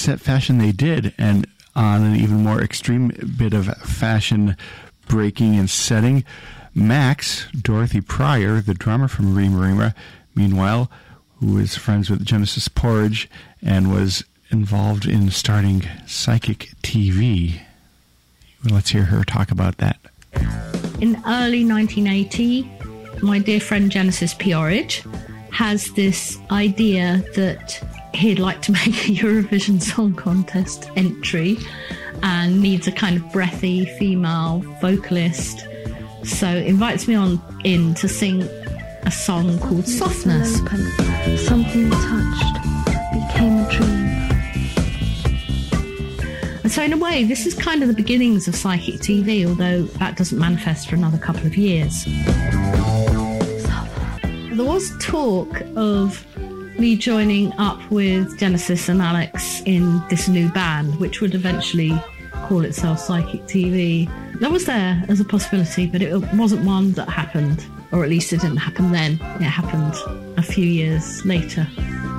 set fashion they did, and on an even more extreme bit of fashion breaking and setting, Max, Dorothy Pryor, the drummer from Reema, meanwhile, who was friends with Genesis Porridge and was involved in starting Psychic TV. Let's hear her talk about that. In early 1980, my dear friend Genesis Porridge has this idea that he'd like to make a Eurovision Song Contest entry and needs a kind of breathy female vocalist. So invites me in to sing a song called Softness. Something touched became a dream. And so in a way, this is kind of the beginnings of Psychic TV, although that doesn't manifest for another couple of years. There was talk of me joining up with Genesis and Alex in this new band, which would eventually call itself Psychic TV. That was there as a possibility, but it wasn't one that happened, or at least it didn't happen then. It happened a few years later.